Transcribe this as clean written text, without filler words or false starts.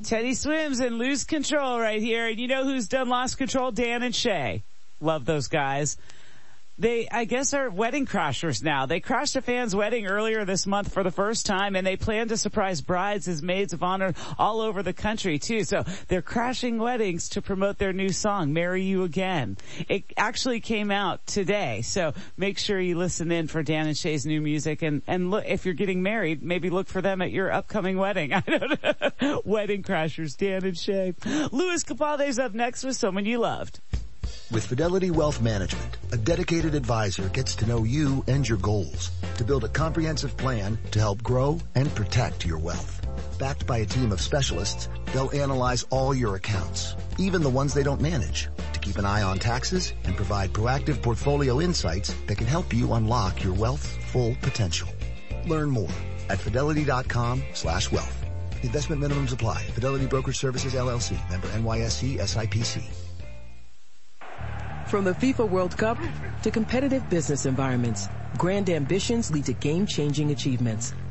Teddy Swims and Lose Control right here. And you know who's done Lost Control? Dan and Shay. Love those guys. They, I guess, are wedding crashers now. They crashed a fan's wedding earlier this month for the first time, and they plan to surprise brides as maids of honor all over the country, too. So they're crashing weddings to promote their new song, Marry You Again. It actually came out today, so make sure you listen in for Dan and Shay's new music. And look, if you're getting married, maybe look for them at your upcoming wedding. I don't know. Wedding crashers, Dan and Shay. Louis Capaldi's up next with Someone You Loved. With Fidelity Wealth Management, a dedicated advisor gets to know you and your goals to build a comprehensive plan to help grow and protect your wealth. Backed by a team of specialists, they'll analyze all your accounts, even the ones they don't manage, to keep an eye on taxes and provide proactive portfolio insights that can help you unlock your wealth's full potential. Learn more at fidelity.com/wealth. Investment minimums apply. Fidelity Brokerage Services, LLC. Member NYSE SIPC. From the FIFA World Cup to competitive business environments, grand ambitions lead to game-changing achievements.